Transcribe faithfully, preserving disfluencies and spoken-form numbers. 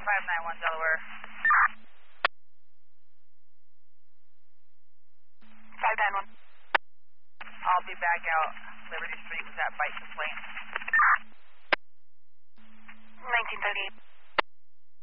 five nine one Delaware. five nine one. I'll be back out Liberty Springs at Bite Complaint.